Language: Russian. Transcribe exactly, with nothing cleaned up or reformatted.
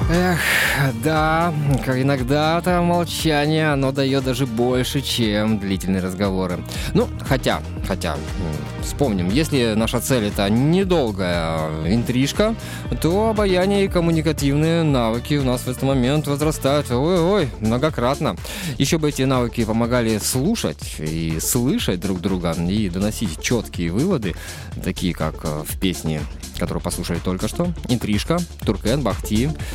Эх, да, как иногда-то молчание, оно дает даже больше, чем длительные разговоры. Ну, хотя, хотя, м, вспомним, если наша цель это недолгая интрижка, то обаяние и коммуникативные навыки у нас в этот момент возрастают, ой-ой, многократно. Еще бы эти навыки помогали слушать и слышать друг друга, и доносить четкие выводы, такие как э, в песне, которую послушали только что, «Интрижка», Туркен, Бахти.